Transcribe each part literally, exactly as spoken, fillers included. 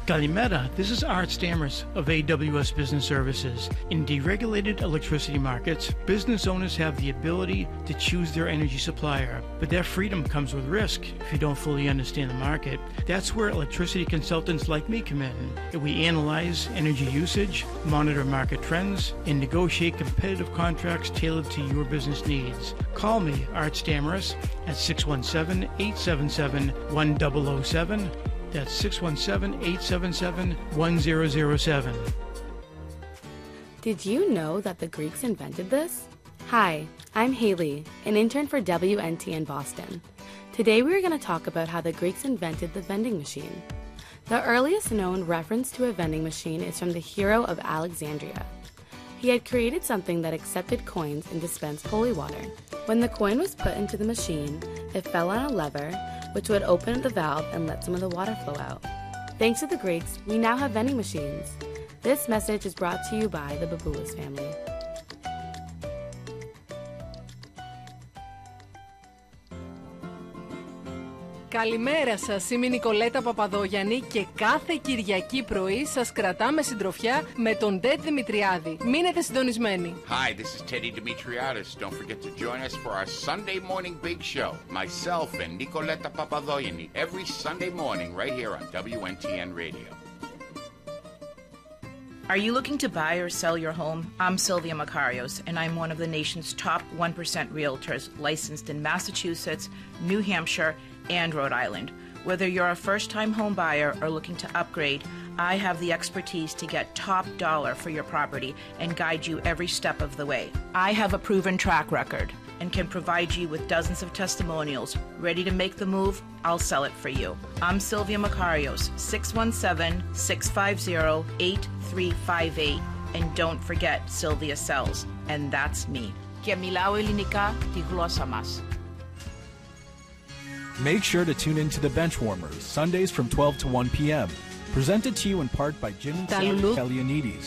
Kalimera, this is Art Stammers of A W S Business Services. In deregulated electricity markets, business owners have the ability to choose their energy supplier, but that freedom comes with risk if you don't fully understand the market. That's where electricity consultants like me come in. We analyze energy usage, monitor market trends, and negotiate competitive contracts tailored to your business needs. Call me, Art Stammers, at six one seven, eight seven seven, one zero zero seven. That's six one seven, eight seven seven, one zero zero seven. Did you know that the Greeks invented this? Hi, I'm Haley, an intern for W N T N Boston. Today we are going to talk about how the Greeks invented the vending machine. The earliest known reference to a vending machine is from the hero of Alexandria. He had created something that accepted coins and dispensed holy water. When the coin was put into the machine, it fell on a lever, which would open the valve and let some of the water flow out. Thanks to the Greeks, we now have vending machines. This message is brought to you by the Baboulas family. Καλημέρα σας, είμαι η Νικολέτα Παπαδόγιαννη και κάθε Κυριακή πρωί σας κρατάμε συντροφιά με τον Ted Δημητριάδη. Μείνετε συντονισμένοι. Hi, this is Teddy Dimitriadis. Don't forget to join us for our Sunday morning big show. Myself and Nicoleta Papadogianni every Sunday morning right here on W N T N Radio. Are you looking to buy or sell your home? I'm Sylvia Makarios, and I'm one of the nation's top one percent realtors licensed in Massachusetts, New Hampshire, and Rhode Island. Whether you're a first-time home buyer or looking to upgrade, I have the expertise to get top dollar for your property and guide you every step of the way. I have a proven track record and can provide you with dozens of testimonials. Ready to make the move? I'll sell it for you. I'm Sylvia Makarios, six one seven, six five zero, eight three five eight. And don't forget, Sylvia sells. And that's me. Και μιλάω ελληνικά τη γλώσσα μας. Make sure to tune in to the Benchwarmers, Sundays from twelve to one p.m. Presented to you in part by Jimmy Kalianidis.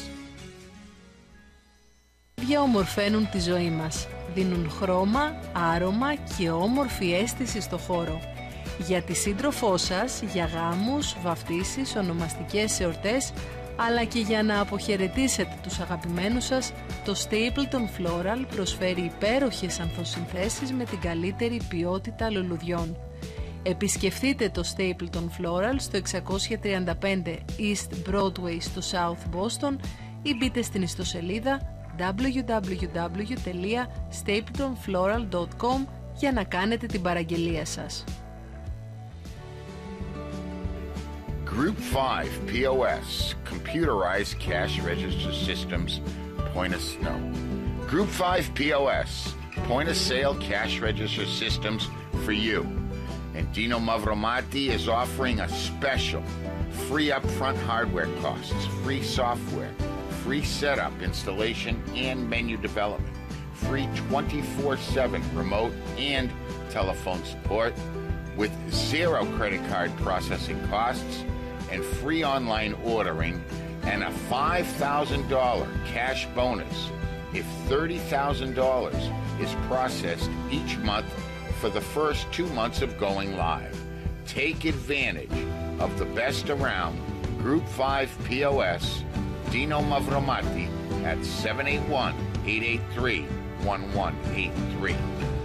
Διαομορφαίνουν τη ζωή μας. Δίνουν χρώμα, άρωμα και όμορφη αίσθηση στο χώρο. Για τη σύντροφό σας, για γάμους, βαφτίσεις, ονομαστικές εορτές, αλλά και για να αποχαιρετήσετε τους αγαπημένους σας, το Stapleton Floral προσφέρει υπέροχες ανθοσυνθέσεις με την καλύτερη ποιότητα λουλουδιών. Επισκεφτείτε το Stapleton Floral στο εξακόσια τριάντα πέντε East Broadway στο South Boston ή μπείτε στην ιστοσελίδα double-u double-u double-u τελεία stapleton floral τελεία com για να κάνετε την παραγγελία σας. Group five P O S, Computerized Cash Register Systems, Point of Snow. Group five P O S, Point of Sale Cash Register Systems for you. And Dino Mavromati is offering a special free upfront hardware costs, free software, free setup, installation, and menu development, free twenty-four seven remote and telephone support with zero credit card processing costs and free online ordering and a five thousand dollars cash bonus if thirty thousand dollars is processed each month for the first two months of going live. Take advantage of the best around Group five P O S, Dino Mavromati at seven eight one, eight eight three, one one eight three.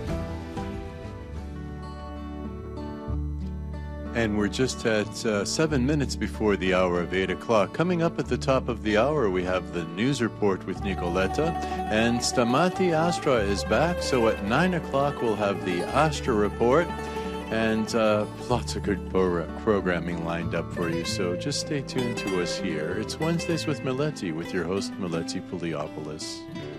And we're just at uh, seven minutes before the hour of eight o'clock. Coming up at the top of the hour, we have the news report with Nicoleta, and Stamati Astra is back. So at nine o'clock, we'll have the Astra report, and uh, lots of good pro- programming lined up for you. So just stay tuned to us here. It's Wednesdays with Mileti, with your host Mileti Poliopoulos.